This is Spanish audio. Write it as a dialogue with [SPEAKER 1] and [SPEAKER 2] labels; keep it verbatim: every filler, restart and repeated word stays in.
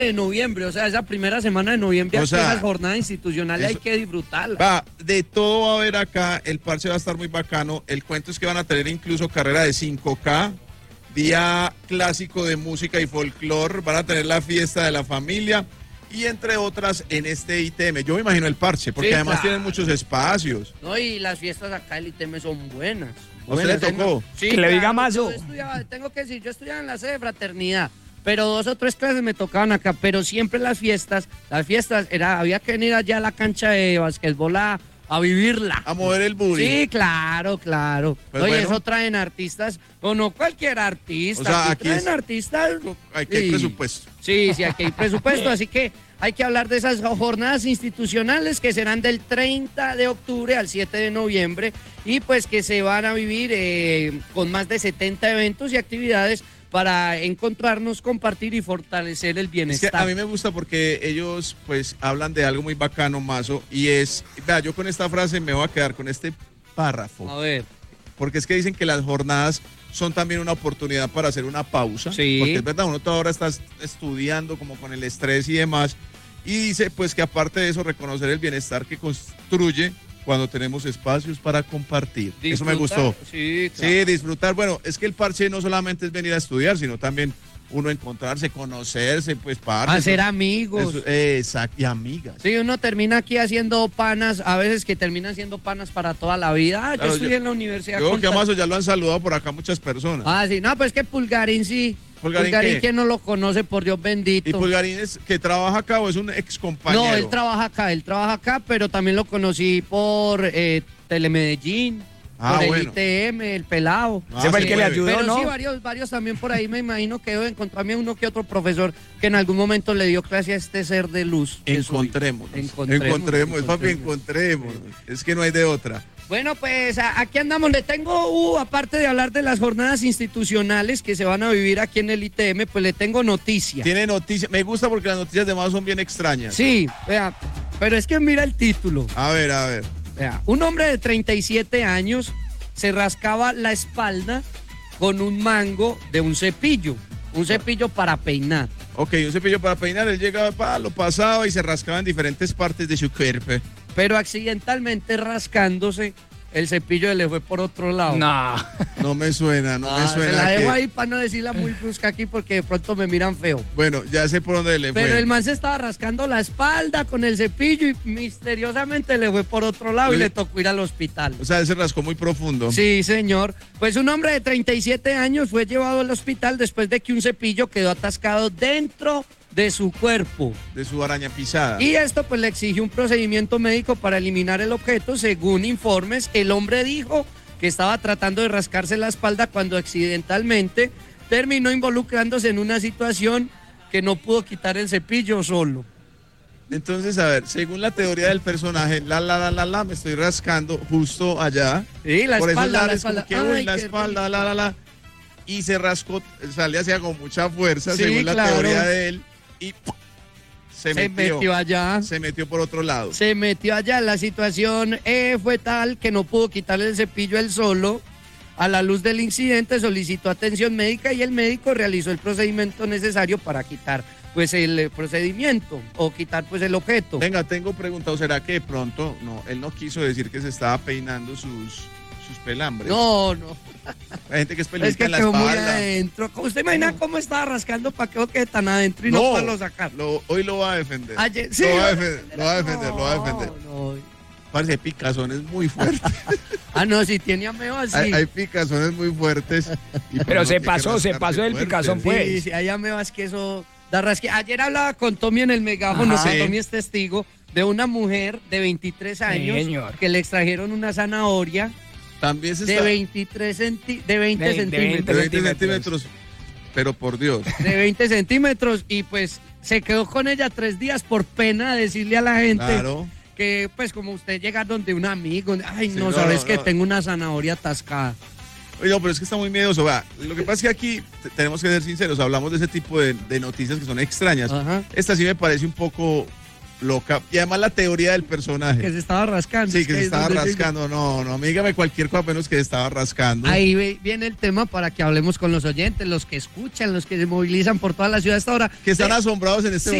[SPEAKER 1] de noviembre, o sea, esa primera semana de noviembre,
[SPEAKER 2] O
[SPEAKER 1] aquí
[SPEAKER 2] sea,
[SPEAKER 1] esas jornadas institucionales
[SPEAKER 2] eso-
[SPEAKER 1] hay que disfrutarlas.
[SPEAKER 2] Va, de todo va a haber acá, el parche va a estar muy bacano. El cuento es que van a tener incluso carrera de cinco K, día clásico de música y folclore, van a tener la fiesta de la familia y entre otras en este I T M. Yo me imagino el parche, porque
[SPEAKER 1] Sí,
[SPEAKER 2] además
[SPEAKER 1] claro.
[SPEAKER 2] tienen muchos espacios.
[SPEAKER 1] No, y las fiestas acá del I T M son buenas.
[SPEAKER 2] ¿A usted le
[SPEAKER 1] buenas,
[SPEAKER 2] tocó?
[SPEAKER 1] ¿eh? Sí,
[SPEAKER 3] Que le diga
[SPEAKER 1] claro,
[SPEAKER 3] Mazo.
[SPEAKER 1] yo estudiaba, tengo que decir, yo estudiaba en la sede de fraternidad, pero dos o tres clases me tocaban acá, pero siempre las fiestas, las fiestas, era, había que venir allá a la cancha de basquetbol a, a vivirla.
[SPEAKER 2] A mover el booty.
[SPEAKER 1] Sí, claro, claro.
[SPEAKER 2] Pues
[SPEAKER 1] Oye,
[SPEAKER 2] bueno.
[SPEAKER 1] eso traen artistas, o no cualquier artista,
[SPEAKER 2] O sea,
[SPEAKER 1] aquí
[SPEAKER 2] aquí
[SPEAKER 1] traen
[SPEAKER 2] es-
[SPEAKER 1] artistas.
[SPEAKER 2] Hay que hay
[SPEAKER 1] Sí.
[SPEAKER 2] presupuesto.
[SPEAKER 1] Sí, sí, aquí hay presupuesto, así que hay que hablar de esas jornadas institucionales que serán del treinta de octubre al siete de noviembre y pues que se van a vivir eh, con más de setenta eventos y actividades para encontrarnos, compartir y fortalecer el
[SPEAKER 2] Es que
[SPEAKER 1] bienestar.
[SPEAKER 2] a mí me gusta porque ellos pues hablan de algo muy bacano, Mazo, y es, vea, yo con esta frase me voy a quedar con este párrafo.
[SPEAKER 1] A ver.
[SPEAKER 2] Porque es que dicen que las jornadas son también una oportunidad para hacer una pausa.
[SPEAKER 1] Sí.
[SPEAKER 2] Porque es verdad, uno toda hora está estudiando como con el estrés y demás. Y dice pues que aparte de eso, reconocer el bienestar que construye cuando tenemos espacios para compartir. Eso me
[SPEAKER 1] Disfrutar.
[SPEAKER 2] gustó.
[SPEAKER 1] Sí, claro.
[SPEAKER 2] Sí, disfrutar. Bueno, es que el parche no solamente es venir a estudiar, sino también uno encontrarse, conocerse, pues parte.
[SPEAKER 1] Hacer amigos.
[SPEAKER 2] Eso, eh, exacto, y amigas.
[SPEAKER 1] Sí, uno termina aquí haciendo panas, a veces que terminan siendo panas para toda la vida. Ah, yo
[SPEAKER 2] Claro,
[SPEAKER 1] estoy
[SPEAKER 2] yo-
[SPEAKER 1] en la universidad.
[SPEAKER 2] Yo creo
[SPEAKER 1] con
[SPEAKER 2] que a
[SPEAKER 1] tal-
[SPEAKER 2] Mazo ya lo han saludado por acá muchas personas.
[SPEAKER 1] Ah, sí, no, pues que Pulgarín sí.
[SPEAKER 2] ¿Pulgarín
[SPEAKER 1] Pulgarín,
[SPEAKER 2] qué?
[SPEAKER 1] ¿quién no lo conoce? Por Dios bendito.
[SPEAKER 2] ¿Y Pulgarín es que trabaja acá o es un ex compañero?
[SPEAKER 1] No, él trabaja acá, él trabaja acá, pero también lo conocí por eh, Telemedellín,
[SPEAKER 2] Ah,
[SPEAKER 1] por el
[SPEAKER 2] bueno.
[SPEAKER 1] I T M, el pelado.
[SPEAKER 2] Ah,
[SPEAKER 3] Ese fue el
[SPEAKER 2] sí,
[SPEAKER 3] que le
[SPEAKER 2] mueve.
[SPEAKER 3] ayudó,
[SPEAKER 1] Pero
[SPEAKER 3] ¿no?
[SPEAKER 1] sí, varios, varios también por ahí me imagino que debo encontrarme uno que otro profesor que en algún momento le dio clase a este ser de luz. que soy.
[SPEAKER 2] Encontrémonos.
[SPEAKER 1] Encontremos,
[SPEAKER 2] Encontremos, papi,
[SPEAKER 1] encontremos.
[SPEAKER 2] encontremos. Es que no hay de otra.
[SPEAKER 1] Bueno, pues a- aquí andamos. Le tengo, uh, aparte de hablar de las jornadas institucionales que se van a vivir aquí en el I T M, pues le tengo noticia.
[SPEAKER 2] Tiene noticias. Me gusta porque las noticias de Mazo son bien extrañas.
[SPEAKER 1] Sí, vea, pero es que mira el título.
[SPEAKER 2] A ver, a ver.
[SPEAKER 1] Vea, un hombre de treinta y siete años se rascaba la espalda con un mango de un cepillo, un cepillo para peinar.
[SPEAKER 2] Ok, un cepillo para peinar. Él llegaba, pa, lo pasaba y se rascaba en diferentes partes de su cuerpo.
[SPEAKER 1] Pero accidentalmente rascándose, el cepillo le fue por otro lado.
[SPEAKER 3] No.
[SPEAKER 2] No me suena, no me
[SPEAKER 1] Ah,
[SPEAKER 2] suena.
[SPEAKER 1] se la dejo
[SPEAKER 2] que-
[SPEAKER 1] ahí para no decirla muy brusca aquí porque de pronto me miran feo.
[SPEAKER 2] Bueno, ya sé por dónde le
[SPEAKER 1] Pero
[SPEAKER 2] fue.
[SPEAKER 1] el man se estaba rascando la espalda con el cepillo y misteriosamente le fue por otro lado y
[SPEAKER 2] Oye.
[SPEAKER 1] le tocó ir al hospital.
[SPEAKER 2] O sea, él se rascó muy profundo.
[SPEAKER 1] Sí, señor. Pues un hombre de treinta y siete años fue llevado al hospital después de que un cepillo quedó atascado dentro de su cuerpo.
[SPEAKER 2] De su araña pisada.
[SPEAKER 1] Y esto pues le exigió un procedimiento médico para eliminar el objeto. Según informes, el hombre dijo que estaba tratando de rascarse la espalda cuando accidentalmente terminó involucrándose en una situación que no pudo quitar el cepillo solo.
[SPEAKER 2] Entonces, a ver, según la teoría del personaje, la, la, la, la, la, me estoy rascando justo allá.
[SPEAKER 1] Sí, la
[SPEAKER 2] Por eso
[SPEAKER 1] espalda,
[SPEAKER 2] la,
[SPEAKER 1] la
[SPEAKER 2] es como
[SPEAKER 1] espalda.
[SPEAKER 2] que, uy,
[SPEAKER 1] Ay,
[SPEAKER 2] la
[SPEAKER 1] qué
[SPEAKER 2] espalda, la, la, la. Y se rascó, sale hacia con mucha fuerza,
[SPEAKER 1] Sí,
[SPEAKER 2] según la
[SPEAKER 1] claro.
[SPEAKER 2] teoría de él. Y ¡pum! se,
[SPEAKER 1] Se
[SPEAKER 2] metió,
[SPEAKER 1] metió allá.
[SPEAKER 2] Se metió por otro lado.
[SPEAKER 1] Se metió allá. La situación eh, fue tal que no pudo quitarle el cepillo él solo. A la luz del incidente solicitó atención médica y el médico realizó el procedimiento necesario para quitar pues el eh, procedimiento o quitar pues el objeto.
[SPEAKER 2] Venga, tengo preguntado, ¿será que de pronto, no, él no quiso decir que se estaba peinando sus, sus pelambres?
[SPEAKER 1] No, no.
[SPEAKER 2] Hay gente que es
[SPEAKER 1] Es
[SPEAKER 2] peluca
[SPEAKER 1] que
[SPEAKER 2] en la
[SPEAKER 1] quedó muy
[SPEAKER 2] espalda.
[SPEAKER 1] adentro. ¿Usted imagina cómo estaba rascando para que quede tan adentro y no,
[SPEAKER 2] No,
[SPEAKER 1] poderlo sacar?
[SPEAKER 2] lo- hoy lo va a defender.
[SPEAKER 1] Ayer- sí,
[SPEAKER 2] lo va a
[SPEAKER 1] lo-
[SPEAKER 2] defender, lo va a defender, lo va a defender.
[SPEAKER 1] No, no.
[SPEAKER 2] Parece picazón es muy fuerte.
[SPEAKER 1] Ah, no, si tiene ameo así.
[SPEAKER 2] hay, hay picazones muy fuertes. y pues
[SPEAKER 3] Pero
[SPEAKER 2] uno
[SPEAKER 3] se
[SPEAKER 2] tiene que
[SPEAKER 3] pasó, se
[SPEAKER 2] rascarse
[SPEAKER 3] pasó el
[SPEAKER 2] fuerte.
[SPEAKER 3] picazón, pues.
[SPEAKER 1] Sí, sí, allá me vas que eso da rasque. Ayer hablaba con Tommy en el megáfono,
[SPEAKER 3] Ajá.
[SPEAKER 1] que
[SPEAKER 2] Sí.
[SPEAKER 1] Tommy es testigo de una mujer de veintitrés años
[SPEAKER 3] señor.
[SPEAKER 1] que le extrajeron una zanahoria
[SPEAKER 2] También se
[SPEAKER 1] de
[SPEAKER 2] está
[SPEAKER 1] veintitrés centi- de veinte
[SPEAKER 3] De- de
[SPEAKER 1] centímetros.
[SPEAKER 2] de veinte
[SPEAKER 3] centímetros.
[SPEAKER 2] centímetros. Pero por Dios.
[SPEAKER 1] De veinte centímetros y pues se quedó con ella tres días por pena de decirle a la gente
[SPEAKER 2] Claro.
[SPEAKER 1] que pues como usted llega donde un amigo, ay
[SPEAKER 2] Sí,
[SPEAKER 1] no,
[SPEAKER 2] no,
[SPEAKER 1] sabes
[SPEAKER 2] no,
[SPEAKER 1] que
[SPEAKER 2] no.
[SPEAKER 1] tengo una zanahoria atascada.
[SPEAKER 2] Oye, no, pero es que está muy miedoso. Vea, lo que pasa es que aquí t- tenemos que ser sinceros. Hablamos de ese tipo de, de noticias que son extrañas.
[SPEAKER 1] Ajá.
[SPEAKER 2] Esta sí me parece un poco loca. Y además la teoría del personaje.
[SPEAKER 1] Que se estaba rascando.
[SPEAKER 2] Sí, que se
[SPEAKER 1] es
[SPEAKER 2] estaba
[SPEAKER 1] donde-
[SPEAKER 2] rascando. No, no, dígame cualquier cosa menos que se estaba rascando.
[SPEAKER 1] Ahí ve- viene el tema para que hablemos con los oyentes, los que escuchan, los que se movilizan por toda la ciudad hasta ahora.
[SPEAKER 2] Que están
[SPEAKER 1] De-
[SPEAKER 2] asombrados en este
[SPEAKER 1] Sí,